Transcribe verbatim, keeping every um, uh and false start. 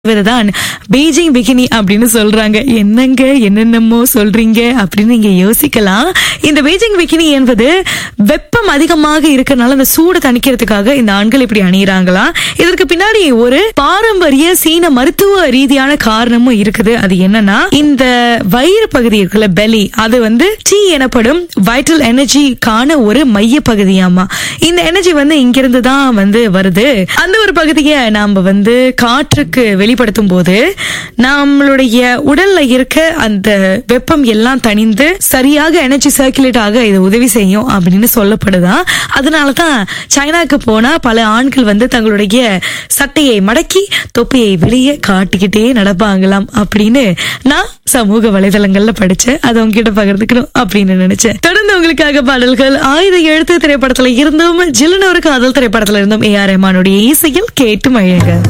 இவர்தான் Beijing bikini அப்படின்னு சொல்றாங்க. என்னங்க என்னென்னமோ சொல்றீங்க அப்படின்னு நீங்க யோசிக்கலாம். இந்த பெய்ஜிங் பிகினி என்பது வெப்பம் அதிகமாக இருக்கனால அந்த சூடு தணிக்கிறதுக்காக இந்த ஆண்கள் இப்படி அணியிறாங்களா. இதற்கு பின்னாடி ஒரு பாரம்பரிய சீன மருத்துவ ரீதியான காரணமும் இருக்குது. அது என்னன்னா, இந்த வயிறு பகுதி இருக்குல்ல, பெலி, அது வந்து சி எனப்படும் வைட்டல் எனர்ஜிக்கான ஒரு மைய பகுதியாமா. இந்த எனர்ஜி வந்து இங்கிருந்து தான் வந்து வருது. அந்த ஒரு பகுதியை நாம வந்து காற்றுக்கு வெளிப்படுத்தும் போது நம்மளுடைய உடல்ல இருக்க அந்த வெப்பம் எல்லாம் தணிந்து சரியாக எனர்ஜி சர்க்குலேட் ஆக இது உதவி செய்யும் அப்படின்னு சொல்லப்படுதா. அதனாலதான் சைனாக்கு போனா பல ஆண்கள் வந்து தங்களுடைய சட்டையை மடக்கி தொப்பியை வெளியே காட்டிக்கிட்டே நடப்பாங்களாம் அப்படின்னு நான் சமூக வலைதளங்கள்ல படிச்சேன். அதை உங்ககிட்ட பகிர்ந்துக்கணும் அப்படின்னு நினைச்சேன். தொடர்ந்து உங்களுக்காக பாடல்கள் ஆயுத எழுத்து திரைப்படத்துல இருந்தும் ஜில்லுன்னு ஒரு காதல் திரைப்படத்துல இருந்தும் ஏ ஆர் ரஹ்மானுடைய இசையில் கேட்டு மகிழுங்க.